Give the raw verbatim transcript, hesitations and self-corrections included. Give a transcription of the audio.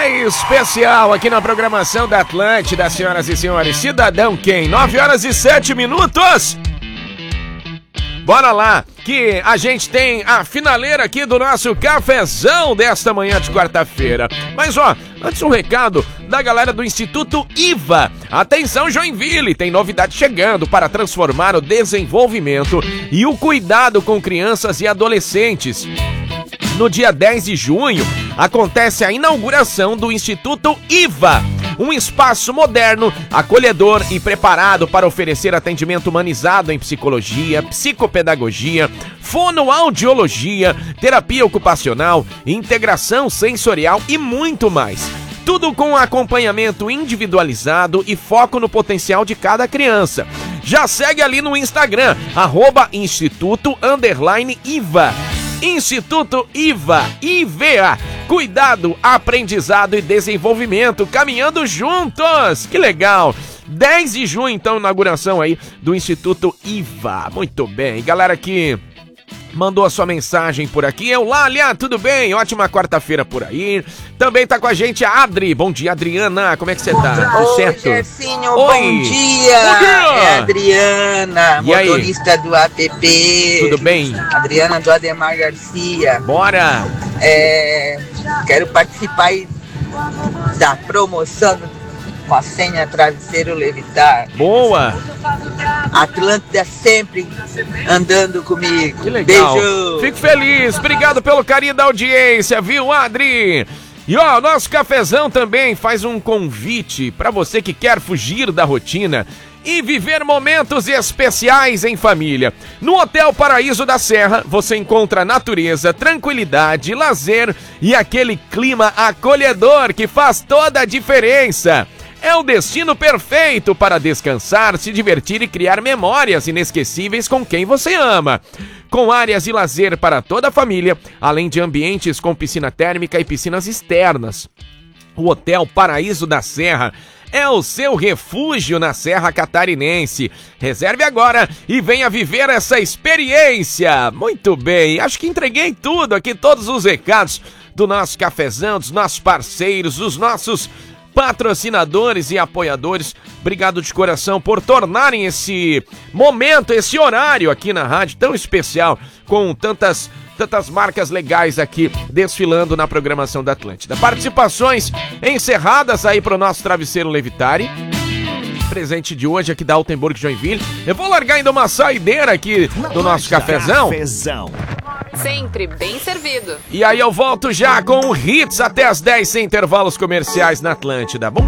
Especial aqui na programação da Atlântida, senhoras e senhores. Cidadão quem? nove horas e sete minutos. Bora lá, que a gente tem a finaleira aqui do nosso cafezão desta manhã de quarta-feira. Mas ó, antes um recado da galera do Instituto I V A. Atenção, Joinville, tem novidade chegando para transformar o desenvolvimento e o cuidado com crianças e adolescentes. No dia dez de junho, acontece a inauguração do Instituto I V A, um espaço moderno, acolhedor e preparado para oferecer atendimento humanizado em psicologia, psicopedagogia, fonoaudiologia, terapia ocupacional, integração sensorial e muito mais. Tudo com acompanhamento individualizado e foco no potencial de cada criança. Já segue ali no Instagram, arroba Instituto Underline I V A. Instituto I V A, I V A, cuidado, aprendizado e desenvolvimento, caminhando juntos, que legal, dez de junho então, inauguração aí do Instituto I V A, muito bem, galera que mandou a sua mensagem por aqui, Eulália, tudo bem? Ótima quarta-feira por aí. Também tá com a gente a Adri. Bom dia, Adriana. Como é que você tá? Tudo certo? Oi, Jefinho, bom dia. Bom dia. É a Adriana, e motorista aí? Do A P P. Tudo bem? Adriana do Ademar Garcia. Bora! É, quero participar aí da promoção com a senha Travesseiro Levitar. Boa! Atlântida sempre andando comigo. Que legal. Beijo. Fico feliz. Obrigado pelo carinho da audiência, viu, Adri? E ó, o nosso cafezão também faz um convite para você que quer fugir da rotina e viver momentos especiais em família. No Hotel Paraíso da Serra, você encontra natureza, tranquilidade, lazer e aquele clima acolhedor que faz toda a diferença. É o destino perfeito para descansar, se divertir e criar memórias inesquecíveis com quem você ama. Com áreas de lazer para toda a família, além de ambientes com piscina térmica e piscinas externas. O Hotel Paraíso da Serra é o seu refúgio na Serra Catarinense. Reserve agora e venha viver essa experiência. Muito bem, acho que entreguei tudo aqui, todos os recados do nosso cafezão, dos nossos parceiros, dos nossos patrocinadores e apoiadores. Obrigado de coração por tornarem esse momento, esse horário aqui na rádio tão especial, com tantas tantas marcas legais aqui desfilando na programação da Atlântida. Participações encerradas aí pro nosso Travesseiro Levitari. Presente de hoje aqui da Altenburg Joinville. Eu vou largar ainda uma saideira aqui do nosso cafezão. Cafezão. Sempre bem servido. E aí eu volto já com o Hits até as dez sem intervalos comerciais na Atlântida. Bom